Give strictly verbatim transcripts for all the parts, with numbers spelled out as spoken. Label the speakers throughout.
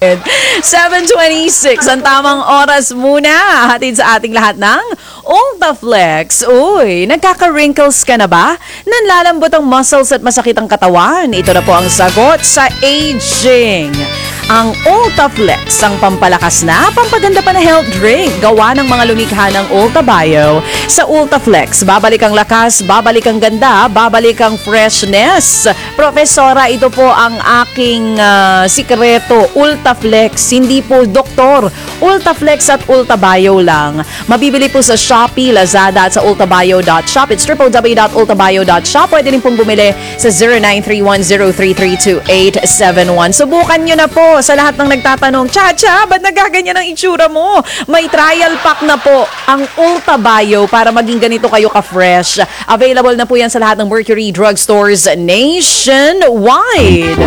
Speaker 1: seven twenty-six ang tamang oras muna. Hatid sa ating lahat ng Ultaflex. Uy, nagkaka-wrinkles ka na ba? Nanlalambot ang muscles at masakit ang katawan? Ito na po ang sagot sa aging. Ang Ultaflex, ang pampalakas na, pampaganda pa na health drink, gawa ng mga lumikha ng Ultabio. Sa Ultaflex, babalik ang lakas, babalik ang ganda, babalik ang freshness. Profesora, ito po ang aking uh, sikreto. Ultaflex, hindi po doktor. Ultaflex at Ultabio lang. Mabibili po sa Shopee, Lazada at sa ultabio dot shop. It's w w w dot ultabio dot shop. Pwede rin pong bumili sa zero nine three one zero three three two eight seven one. Subukan nyo na po. Sa lahat ng nagtatanong, Chacha, ba't nagaganyan ang itsura mo? May trial pack na po ang Ultabio para maging ganito kayo ka-fresh. Available na po yan sa lahat ng Mercury Drugstores nationwide.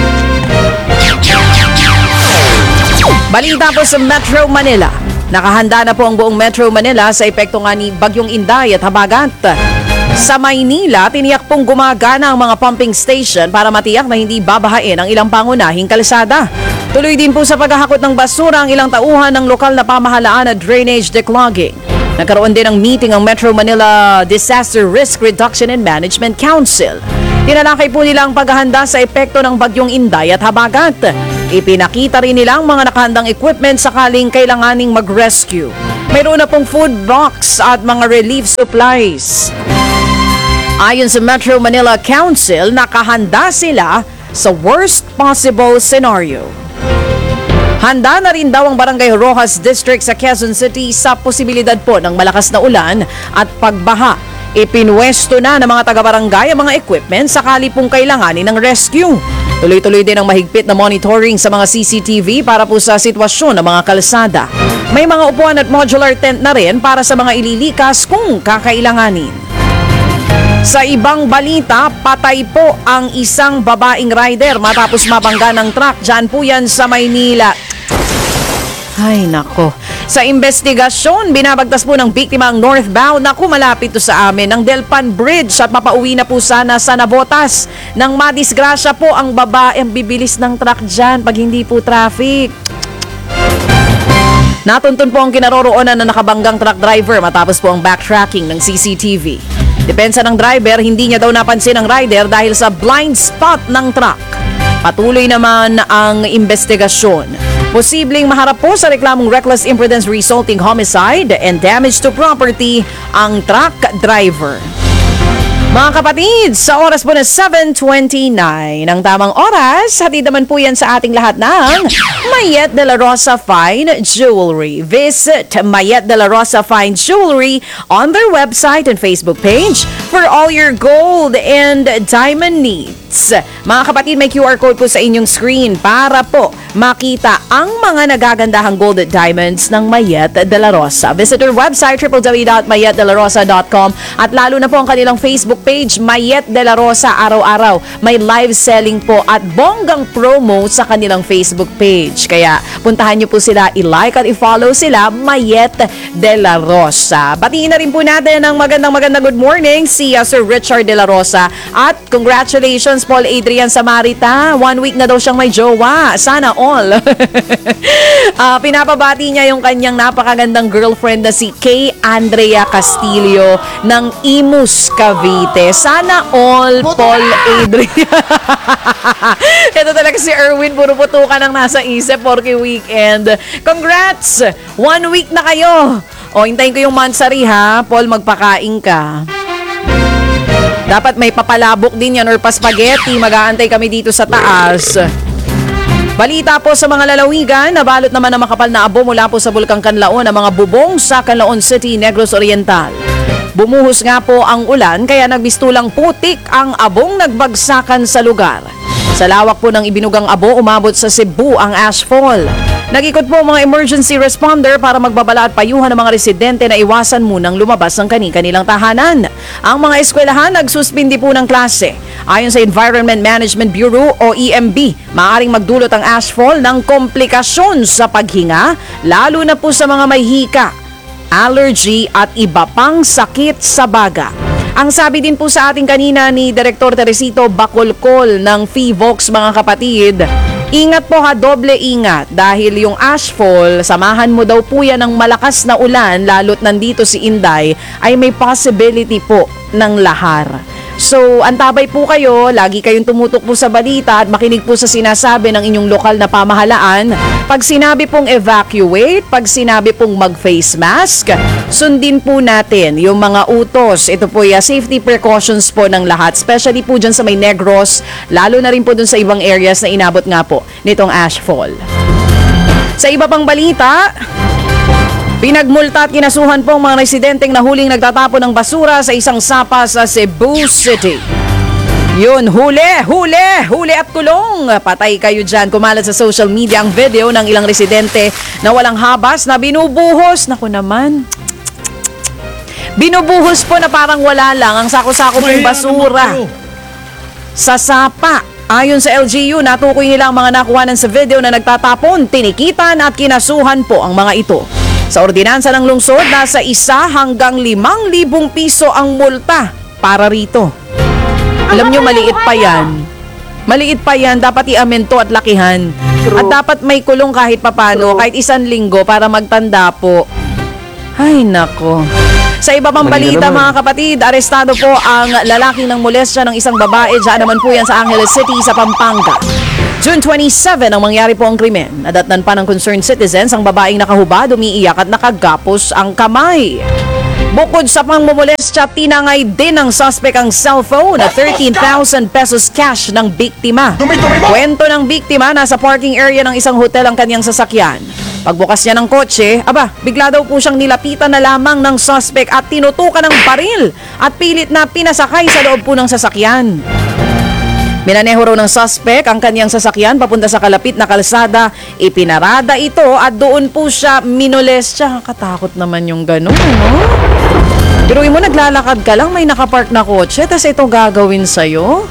Speaker 1: Balita po sa Metro Manila. Nakahanda na po ang buong Metro Manila sa epekto nga ni Bagyong Inday at Habagat. Sa Maynila, tiniyak pong gumagana ang mga pumping station para matiyak na hindi babahain ang ilang pangunahing kalsada. Tuloy din po sa paghahakot ng basura ang ilang tauhan ng lokal na pamahalaan at drainage declogging. Nagkaroon din ng meeting ang Metro Manila Disaster Risk Reduction and Management Council. Tinalakay po nila ang paghahanda sa epekto ng Bagyong Inday at Habagat. Ipinakita rin nila ang mga nakahandang equipment sakaling kailanganing mag-rescue. Mayroon na pong food box at mga relief supplies. Ayon sa Metro Manila Council, nakahanda sila sa worst possible scenario. Handa na rin daw ang Barangay Rojas District sa Quezon City sa posibilidad po ng malakas na ulan at pagbaha. Ipinwesto na ng mga taga-barangay ang mga equipment sakali pong kailanganin ng rescue. Tuloy-tuloy din ang mahigpit na monitoring sa mga C C T V para po sa sitwasyon ng mga kalsada. May mga upuan at modular tent na rin para sa mga ililikas kung kakailanganin. Sa ibang balita, patay po ang isang babaeng rider matapos mabangga ng truck. Diyan po yan sa Maynila. Ay nako. Sa investigasyon, binabagtas po ng biktima ang northbound. Naku, malapit to sa amin ng Delpan Bridge at mapauwi na po sana sa Navotas. Nang madisgrasya po ang babae, ang bibilis ng truck dyan pag hindi po traffic. Natuntun po ang kinaroroonan ng nakabanggang truck driver matapos po ang backtracking ng C C T V. Depensa ng driver, hindi niya daw napansin ang rider dahil sa blind spot ng truck. Patuloy naman ang investigasyon. Posibleng maharap po sa reklamong reckless imprudence resulting homicide and damage to property ang truck driver. Mga kapatid, sa oras po na seven twenty-nine, ang tamang oras, hatid naman po yan sa ating lahat ng Mayet de la Rosa Fine Jewelry. Visit Mayet de la Rosa Fine Jewelry on their website and Facebook page for all your gold and diamond needs. Mga kapatid, may Q R code po sa inyong screen para po makita ang mga nagagandahang gold at diamonds ng Mayet de la Rosa. Visit their website w w w dot mayet de la rosa dot com at lalo na po ang kanilang Facebook page, Mayet de la Rosa. Araw-araw may live selling po at bonggang promo sa kanilang Facebook page. Kaya puntahan niyo po sila, i-like at i-follow sila, Mayet de la Rosa. Batiin na rin po natin ang magandang magandang good morning si uh, Sir Richard de la Rosa at congratulations Paul Adrian Samarita. One week na daw siyang may jowa. Sana all. uh, pinapabati niya yung kanyang napakagandang girlfriend na si Kay Andrea Castillo ng Imus, Cavite. Sana all, Paul Adrian. Ito talaga si Erwin, puro putukan ang nasa isip porque weekend. Congrats! One week na kayo. O, hintayin ko yung mansari ha. Paul, magpakain ka. Dapat may papalabok din yan or pa-spaghetti. Mag-aantay kami dito sa taas. Balita po sa mga lalawigan, nabalot naman ang makapal na abo mula po sa Bulkang Kanlaon ang mga bubong sa Canlaon City, Negros Oriental. Bumuhos nga po ang ulan kaya nagbistulang putik ang abong nagbagsakan sa lugar. Sa lawak po ng ibinugang abo, umabot sa Cebu ang ashfall. Nag-ikot po mga emergency responder para magbabala at payuhan ng mga residente na iwasan munang lumabas ng kani-kanilang tahanan. Ang mga eskwelahan nagsuspindi po ng klase. Ayon sa Environment Management Bureau o E M B, maaaring magdulot ang ashfall ng komplikasyon sa paghinga, lalo na po sa mga may hika, allergy at iba pang sakit sa baga. Ang sabi din po sa ating kanina ni Direktor Teresito Bacolcol ng F I V O X, mga kapatid, Ingat po ha, doble ingat dahil yung ashfall, samahan mo daw po yan ng malakas na ulan lalo't nandito si Inday ay may possibility po ng lahar. So, antabay po kayo, lagi kayong tumutok po sa balita at makinig po sa sinasabi ng inyong lokal na pamahalaan. Pag sinabi pong evacuate, pag sinabi pong mag-face mask, sundin po natin yung mga utos. Ito po yung safety precautions po ng lahat, especially po dyan sa may Negros, lalo na rin po dun sa ibang areas na inabot nga po nitong ashfall. Sa iba pang balita, pinagmulta at kinasuhan po ang mga residenteng nahuling nagtatapon ng basura sa isang sapa sa Cebu City. Yun, huli, huli, huli at kulong. Patay kayo dyan. Kumalat sa social media ang video ng ilang residente na walang habas na binubuhos. Naku naman. Binubuhos po na parang wala lang ang sako-sako pong basura sa sapa. Ayon sa L G U, natukoy nila ang mga nakuhanan sa video na nagtatapon, tinikitan at kinasuhan po ang mga ito. Sa ordinansa ng lungsod, nasa isa hanggang limang libong piso ang multa para rito. Alam nyo, maliit pa yan. Maliit pa yan, dapat i-amento at lakihan. At dapat may kulong kahit papano, kahit isang linggo para magtanda po. Ay, nako. Sa iba pang balita mga kapatid, arestado po ang lalaki ng molestya ng isang babae. Diyan naman po yan sa Angeles City sa Pampanga. June twenty-seven ang mangyari po ang krimen. Nadatnan pa ng concerned citizens ang babaeng nakahubad, umiiyak at nakagapos ang kamay. Bukod sa pangmumolestya, tinangay din ng suspect ang cellphone at thirteen thousand pesos cash ng biktima. Kwento ng biktima, nasa parking area ng isang hotel ang kanyang sasakyan. Pagbukas niya ng kotse, aba, bigla daw po siyang nilapitan na lamang ng suspect at tinutukan ng baril at pilit na pinasakay sa loob po ng sasakyan. Minaneho raw ng suspect ang kanyang sasakyan papunta sa kalapit na kalsada. Ipinarada ito at doon po siya minolestya. Katakot naman yung gano'n, no? Biruin mo, naglalakad ka lang, may nakapark na kotse, tas ito gagawin sa'yo?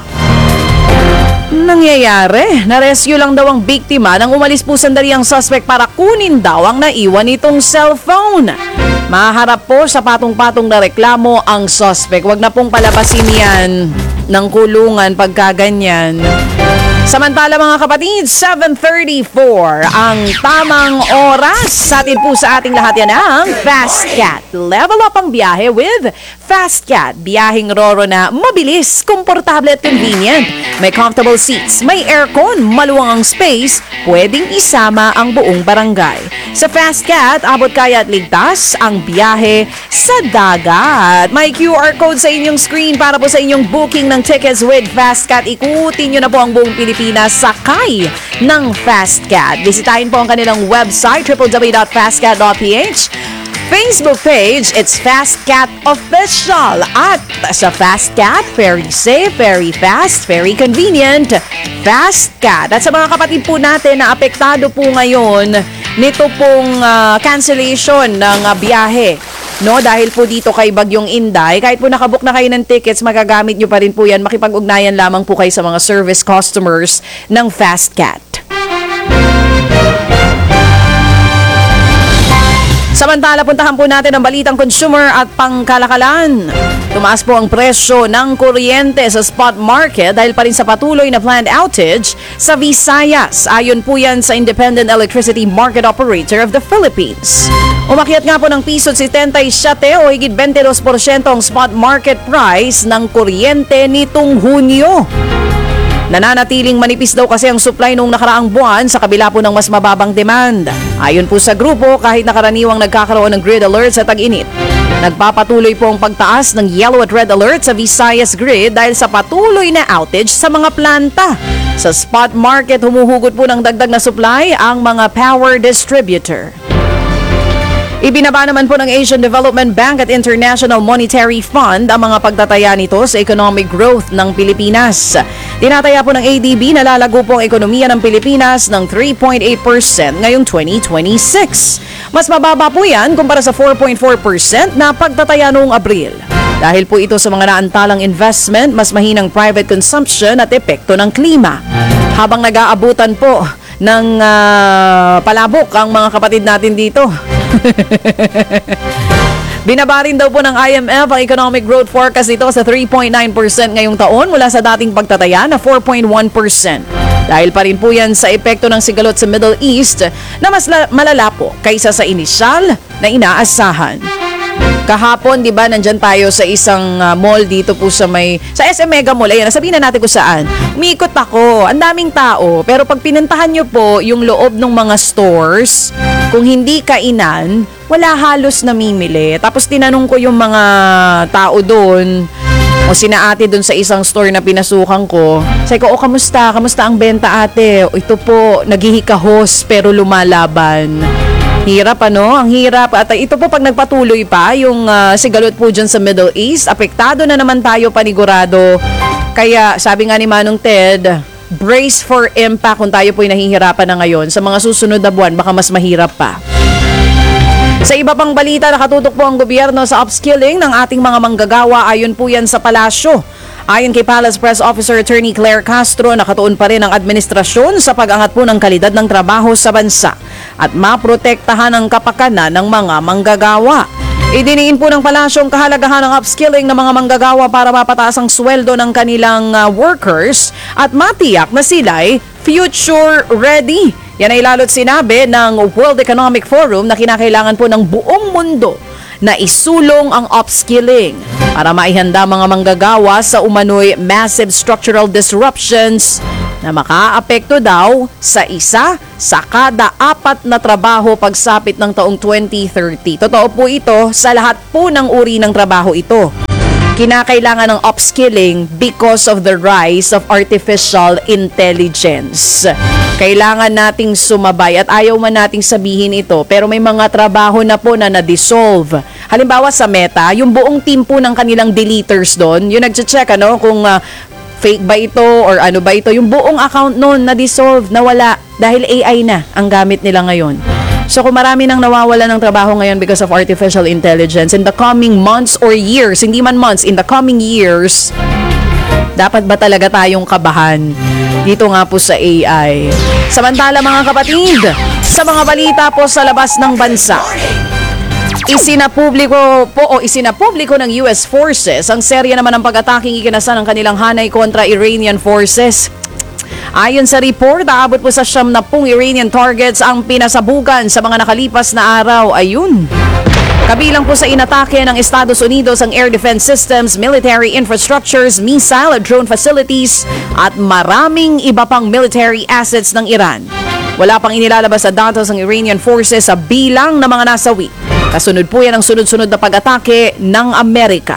Speaker 1: Nangyayari, na-rescue lang daw ang biktima nang umalis po sandali ang suspect para kunin daw ang naiwan itong cellphone. Maharap po sa patong-patong na reklamo ang suspect. Huwag na pong palabasin yan ng kulungan pagka ganyan. Samantala mga kapatid, seven thirty-four ang tamang oras. Sa atin po sa ating lahat yan ang Fast Cat. Level up ang biyahe with Fast Cat. Biyaheng Roro na mabilis, komportable at convenient. May comfortable seats, may aircon, maluwang ang space, pwedeng isama ang buong barangay. Sa Fast Cat, abot kaya at ligtas ang biyahe sa dagat. May Q R code sa inyong screen para po sa inyong booking ng tickets with Fast Cat. Ikutin nyo na po ang buong Pilipinas sakay ng Fast Cat. Bisitahin po ang kanilang website w w w dot fast cat dot p h. Facebook page, it's Fast Cat Official. At sa Fast Cat, very safe, very fast, very convenient. Fast Cat. At sa mga kapatid po natin na apektado po ngayon nito pong uh, cancellation ng uh, biyahe. No, dahil po dito kay Bagyong Inday, kahit po nakabook na kayo ng tickets, magagamit nyo pa rin po yan. Makipag-ugnayan lamang po kayo sa mga service customers ng Fast Cat. Samantala, puntahan po natin ang balitang consumer at pangkalakalan. Tumaas po ang presyo ng kuryente sa spot market dahil pa rin sa patuloy na planned outage sa Visayas. Ayon po yan sa Independent Electricity Market Operator of the Philippines. Umakyat nga po ng piso seventy-seven o higit twenty-two porsyento ang spot market price ng kuryente nitong Hunyo. Nananatiling manipis daw kasi ang supply noong nakaraang buwan sa kabila po ng mas mababang demand. Ayon po sa grupo, kahit nakaraniwang nagkakaroon ng grid alert sa tag-init, nagpapatuloy po ang pagtaas ng yellow at red alert sa Visayas grid dahil sa patuloy na outage sa mga planta. Sa spot market, humuhugot po ng dagdag na supply ang mga power distributor. Ibinaba naman po ng Asian Development Bank at International Monetary Fund ang mga pagtataya nito sa economic growth ng Pilipinas. Tinataya po ng A D B na lalago po ang ekonomiya ng Pilipinas ng three point eight percent ngayong twenty twenty-six. Mas mababa po yan kumpara sa four point four percent na pagtataya noong Abril. Dahil po ito sa mga naantalang investment, mas mahinang private consumption at epekto ng klima. Habang nag-aabutan po ng uh, palabok ang mga kapatid natin dito. Binaba rin daw po ng I M F ang economic growth forecast nito sa three point nine percent ngayong taon mula sa dating pagtataya na four point one percent. Dahil pa rin po yan sa epekto ng sigalot sa Middle East na mas la- malala po kaysa sa inisyal na inaasahan. Kahapon, di ba, nandyan tayo sa isang uh, mall dito po sa may, sa S M Mega Mall. Ayan, sabihin na natin kung saan. Umiikot ako, ang daming tao. Pero pag pinuntahan nyo po yung loob ng mga stores, kung hindi kainan, wala halos namimili. Tapos tinanong ko yung mga tao doon, o sina ate doon sa isang store na pinasukan ko. Sabi ko, o kamusta? Kamusta ang benta ate? O, ito po, naghihikahos pero lumalaban. Hirap ano? Ang hirap. At ito po pag nagpatuloy pa yung uh, sigalot po dyan sa Middle East, apektado na naman tayo panigurado. Kaya sabi nga ni Manong Ted, brace for impact kung tayo po'y nahihirapan na ngayon. Sa mga susunod na buwan, baka mas mahirap pa. Sa iba pang balita, nakatutok po ang gobyerno sa upskilling ng ating mga manggagawa ayon po yan sa palasyo. Ayon kay Palace Press Officer Attorney Claire Castro, nakatuon pa rin ang administrasyon sa pag-angat po ng kalidad ng trabaho sa bansa at maprotektahan ang kapakanan ng mga manggagawa. Idiniin po ng palasyo ang kahalagahan ng upskilling ng mga manggagawa para mapataas ang sweldo ng kanilang uh, workers at matiyak na sila'y future ready. Yan ay lalo't sinabi ng World Economic Forum na kinakailangan po ng buong mundo na isulong ang upskilling para maihanda mga manggagawa sa umano'y massive structural disruptions na makaapekto daw sa isa sa kada apat na trabaho pagsapit ng taong twenty thirty. Totoo po ito sa lahat po ng uri ng trabaho ito. Kinakailangan ng upskilling because of the rise of artificial intelligence. Kailangan nating sumabay at ayaw man nating sabihin ito pero may mga trabaho na po na na-dissolve. Halimbawa sa Meta, yung buong team po ng kanilang deleters doon, yung nag-check ano, kung uh, fake ba ito or ano ba ito, yung buong account noon na-dissolve, nawala dahil A I na ang gamit nila ngayon. So kung marami nang nawawala ng trabaho ngayon because of artificial intelligence, in the coming months or years, hindi man months, in the coming years, dapat ba talaga tayong kabahan dito nga po sa A I? Samantala mga kapatid, sa mga balita po sa labas ng bansa, isinapubliko po o isinapubliko ng U S Forces ang serya naman ng pag-ataking ikinasa ng kanilang hanay kontra Iranian forces. Ayon sa report, aabot po sa siyam na pung Iranian targets ang pinasabugan sa mga nakalipas na araw. Ayun. Kabilang po sa inatake ng Estados Unidos ang air defense systems, military infrastructures, missile at drone facilities at maraming iba pang military assets ng Iran. Wala pang inilalabas sa datos ng Iranian forces sa bilang ng mga nasawi. Kasunod po yan ang sunod-sunod na pag-atake ng Amerika.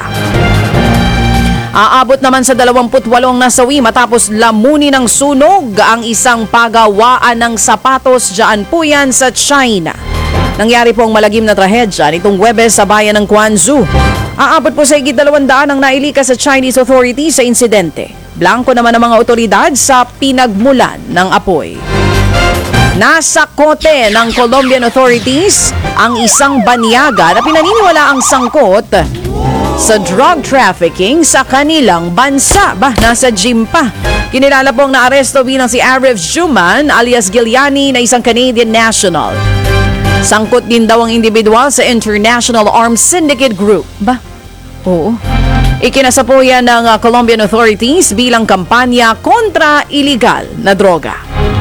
Speaker 1: Aabot naman sa dalawampu't walong nasawi matapos lamunin ng sunog ang isang pagawaan ng sapatos dyan po yan sa China. Nangyari po ang malagim na trahedya nitong Huwebes sa bayan ng Guangzhou. Aabot po sa higit dalawang daan ang nailikas sa Chinese authorities sa insidente. Blanko naman ang mga otoridad sa pinagmulan ng apoy. Nasa kote ng Colombian authorities ang isang banyaga na pinaniniwala ang sangkot sa drug trafficking sa kanilang bansa. Bah, nasa gym pa. Kinilala pong naaresto bilang si Arif Juman alias Giuliani na isang Canadian national. Sangkot din daw ang individual sa International Arms Syndicate Group. Ba? Oo. Ikinasa po yan ng uh, Colombian authorities bilang kampanya kontra iligal na droga.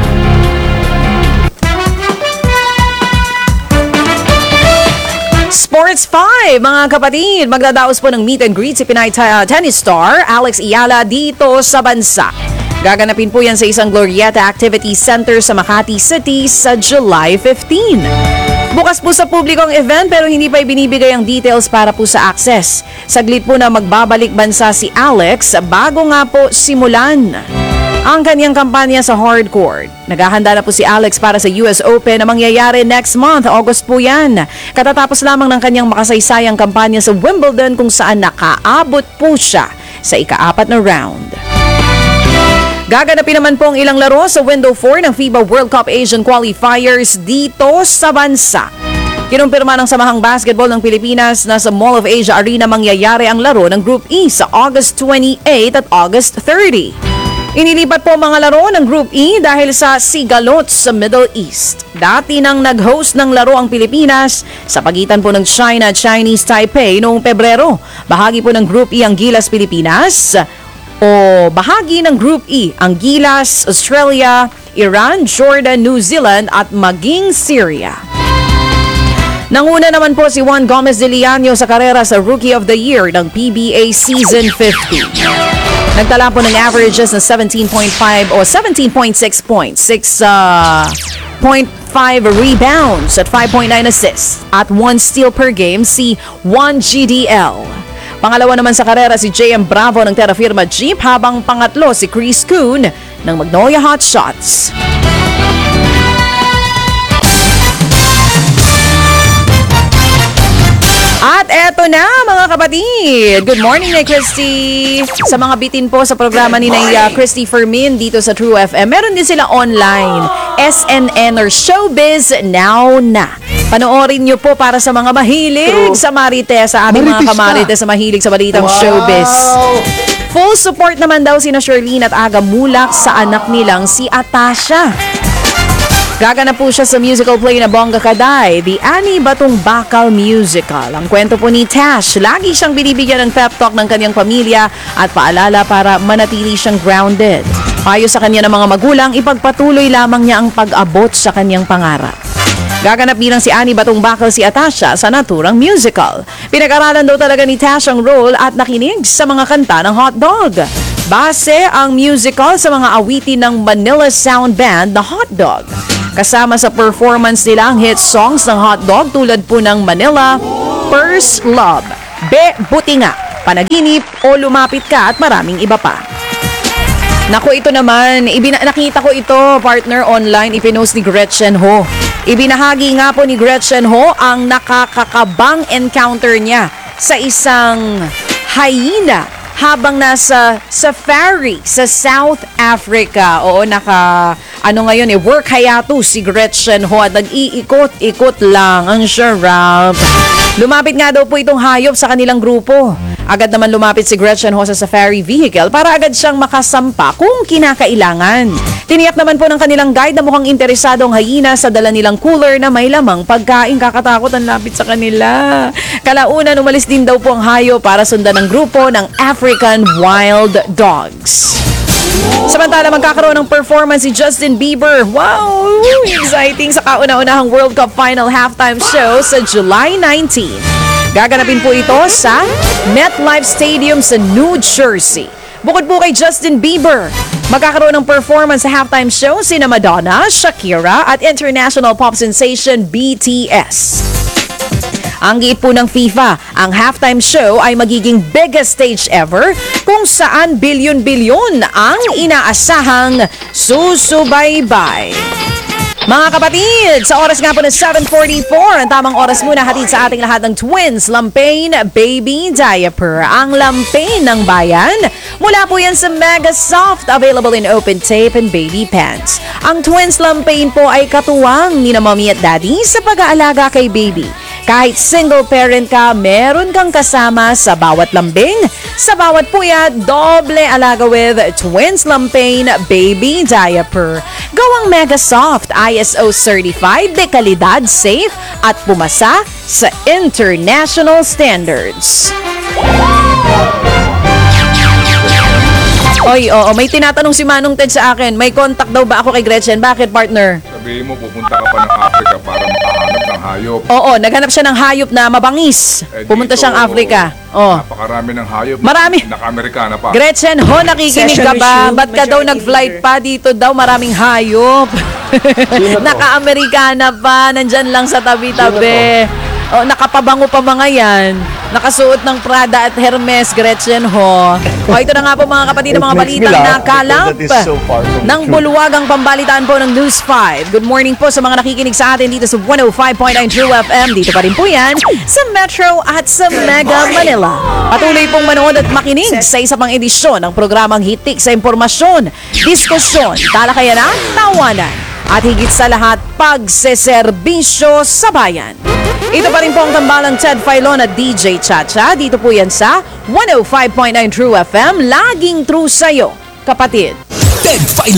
Speaker 1: Sports five, mga kapatid, magdadaos po ng meet and greet si Pinay uh, tennis star Alex Ayala dito sa bansa. Gaganapin po yan sa isang Glorieta Activity Center sa Makati City sa July fifteenth. Bukas po sa publiko ang event pero hindi pa ibinibigay ang details para po sa access. Saglit po na magbabalik bansa si Alex bago nga po simulan ang kanyang kampanya sa hardcourt. Naghahanda na po si Alex para sa U S Open na mangyayari next month, August po yan. Katatapos lamang ng kanyang makasaysayang kampanya sa Wimbledon kung saan nakaabot po siya sa ikaapat na round. Gaganapin naman po ang ilang laro sa Window four ng FIBA World Cup Asian Qualifiers dito sa bansa. Kinumpirma ng Samahang Basketball ng Pilipinas na sa Mall of Asia Arena mangyayari ang laro ng Group E sa August twenty-eighth at August thirtieth. Inilipat po mga laro ng Group E dahil sa sigalot sa Middle East. Dati nang nag-host ng laro ang Pilipinas sa pagitan po ng China at Chinese Taipei noong Pebrero. Bahagi po ng Group E ang Gilas Pilipinas, o bahagi ng Group E ang Gilas, Australia, Iran, Jordan, New Zealand at maging Syria. Nanguna naman po si Juan Gomez de Liano sa karera sa Rookie of the Year ng P B A Season fifty. Nagtala po ng averages na seventeen point five o seventeen point six points, six point five rebounds at five point nine assists at one steal per game si Juan G D L. Pangalawa naman sa karera si J M Bravo ng Terra Firma Jeep habang pangatlo si Chris Kuhn ng Magnolia Hotshots. At eto na mga kapatid. Good morning na Christy. Sa mga bitin po sa programa ni na uh, Christy Fermin dito sa True F M. Meron din sila online. S N N or Showbiz Now na. Panoorin nyo po para sa mga mahilig True. Sa Marites, sa ating Marites mga kamarites sa mahilig sa balitang wow. Showbiz. Full support naman daw sina Sherlyn at Aga Mulak sa anak nilang si Atasha. Gaganap po siya sa musical play na Bongga Kaday, The Annie Batong Bakal Musical. Ang kwento po ni Tash, lagi siyang binibigyan ng pep talk ng kanyang pamilya at paalala para manatili siyang grounded. Payo sa kanya ng mga magulang, ipagpatuloy lamang niya ang pag-abot sa kanyang pangarap. Gaganap bilang si Annie Batong Bakal si Atasha sa naturang musical. Pinag-aralan daw talaga ni Tash ang role at nakinig sa mga kanta ng Hotdog. Base ang musical sa mga awitin ng Manila Sound Band na Hotdog. Kasama sa performance nila ang hit songs ng Hotdog tulad po ng Manila, First Love, Be Buti Nga, Panaginip o Lumapit Ka at maraming iba pa. Naku, ito naman, ibina- nakita ko ito, partner, online, ipinost ni Gretchen Ho. Ibinahagi nga po ni Gretchen Ho ang nakakakabang encounter niya sa isang hyena habang nasa safari sa South Africa. Oo, naka, ano ngayon eh, work hayato si Gretchen Ho at nag-iikot-ikot lang ang sarap. Lumapit nga daw po itong hayop sa kanilang grupo. Agad naman lumapit si Gretchen Ho sa safari vehicle para agad siyang makasampa kung kinakailangan. Tiniyak naman po ng kanilang guide na mukhang interesado ang hyena sa dala nilang cooler na may lamang pagkain. Kakatakot ang lapit sa kanila. Kalaunan, umalis din daw po ang hayop para sundan ng grupo ng African Wild Dogs. Samantala, magkakaroon ng performance si Justin Bieber. Wow! Exciting sa kauna-unahang World Cup Final halftime show sa July nineteenth. Gaganapin po ito sa MetLife Stadium sa New Jersey. Bukod po kay Justin Bieber, magkakaroon ng performance sa halftime show sina Madonna, Shakira at international pop sensation B T S. Ang giit po ng FIFA, ang halftime show ay magiging biggest stage ever kung saan bilyon-bilyon ang inaasahang susubaybay. Mga kapatid, sa oras nga po ng seven forty-four, ang tamang oras muna hatid sa ating lahat ng Twins Lampain Baby Diaper. Ang Lampain ng bayan, mula po yan sa Mega Soft, available in open tape and baby pants. Ang Twins Lampain po ay katuwang ni na mommy at daddy sa pag-aalaga kay baby. Kahit single parent ka, meron kang kasama sa bawat lambing. Sa bawat puyat, doble alaga with Twins Lampain Baby Diaper. Gawang Mega Soft, I S O certified, de kalidad, safe, at pumasa sa international standards. Oy, oo, may tinatanong si Manong Ted sa akin, may contact daw ba ako kay Gretchen? Bakit, partner?
Speaker 2: Sabihin mo, pupunta ka pa ng Africa para makahanap ng hayop.
Speaker 1: Oo, naghanap siya ng hayop na mabangis.
Speaker 2: Eh,
Speaker 1: Pumunta
Speaker 2: dito,
Speaker 1: siyang Africa. Oh.
Speaker 2: Napakarami ng hayop.
Speaker 1: Marami.
Speaker 2: Naka-Amerikana pa.
Speaker 1: Gretchen, ho, nakikinig ka ba? Ba't ka daw nag-flight pa? Dito daw maraming hayop. Naka-Amerikana pa. Nandyan lang sa tabi-tabi. Oh, nakapabango pa mga yan. Nakasuot ng Prada at Hermes, Gretchen Ho. O, ito na nga po mga kapatid ng mga balitang nakalap ng bulwagang pambalitaan po ng News five. Good morning po sa mga nakikinig sa atin dito sa one oh five point nine True F M. Dito pa rin po yan sa Metro at sa Mega Manila. Patuloy pong manood at makinig sa isa pang edisyon ng programang Hitik sa Impormasyon, Diskusyon, Talakayan at Tawanan. At higit sa lahat, pagseserbisyo sa bayan. Ito pa rin po ang tambalang Ted Filon at D J Chacha. Dito po yan sa one oh five point nine True F M. Laging true sa'yo, kapatid. Ted Filon.